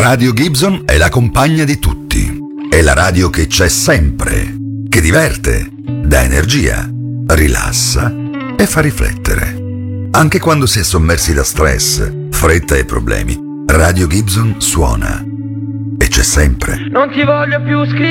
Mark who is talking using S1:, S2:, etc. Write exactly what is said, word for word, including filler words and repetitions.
S1: Radio Gibson è la compagna di tutti. È la radio che c'è sempre, che diverte, dà energia, rilassa e fa riflettere. Anche quando si è sommersi da stress, fretta e problemi, Radio Gibson suona. E c'è sempre.
S2: Non ti voglio più scrivere.